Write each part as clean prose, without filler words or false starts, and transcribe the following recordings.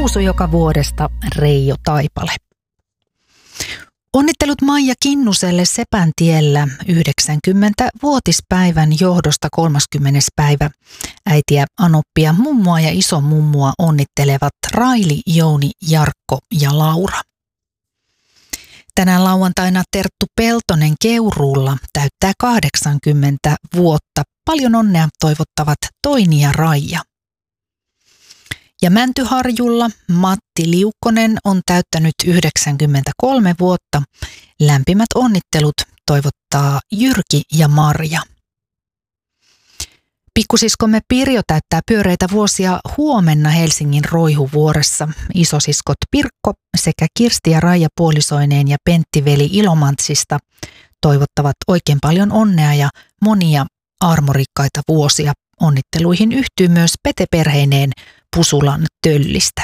Ruusujoka vuodesta Reijo Taipale. Onnittelut Maija Kinnuselle Sepäntiellä 90-vuotispäivän johdosta 30. päivä. Äitiä, anoppia, mummoa ja isomummua onnittelevat Raili, Jouni, Jarkko ja Laura. Tänään lauantaina Terttu Peltonen Keuruulla täyttää 80 vuotta. Paljon onnea toivottavat Toini ja Raija. Ja Mäntyharjulla Matti Liukkonen on täyttänyt 93 vuotta. Lämpimät onnittelut toivottaa Jyrki ja Marja. Pikkusiskomme Pirjo täyttää pyöreitä vuosia huomenna Helsingin Roihuvuoressa. Isosiskot Pirkko sekä Kirsti ja Raija puolisoineen ja Pentti-veli Ilomantsista toivottavat oikein paljon onnea ja monia armorikkaita vuosia. Onnitteluihin yhtyy myös Pete perheineen Pusulan Töllistä.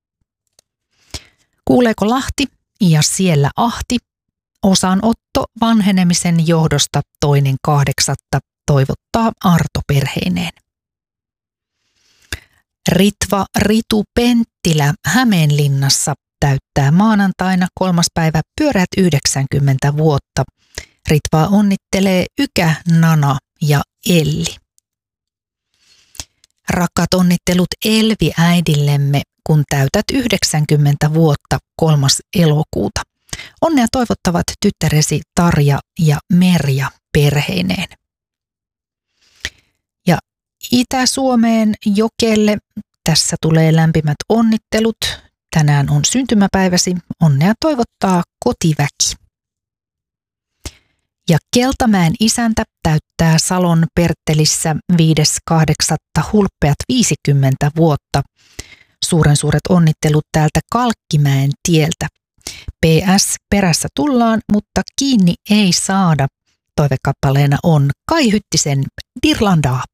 Kuuleeko Lahti ja siellä Ahti? Osanotto vanhenemisen johdosta 2.8. toivottaa Arto perheineen. Ritva Ritu Penttilä Hämeenlinnassa täyttää maanantaina 3. päivä pyöreät 90 vuotta. Ritvaa onnittelee Ykä, Nana ja Elli. Rakkaat onnittelut Elvi äidillemme, kun täytät 90 vuotta 3. elokuuta. Onnea toivottavat tyttäresi Tarja ja Merja perheineen. Ja Itä-Suomeen Jokelle tässä tulee lämpimät onnittelut. Tänään on syntymäpäiväsi. Onnea toivottaa kotiväki. Ja Keltamäen isäntä täyttää Salon Perttelissä 5.8. hulppeat 50 vuotta. Suuret onnittelut täältä Kalkkimäen tieltä. PS, perässä tullaan, mutta kiinni ei saada. Toivekappaleena on Kai Hyttisen Dirlandaa.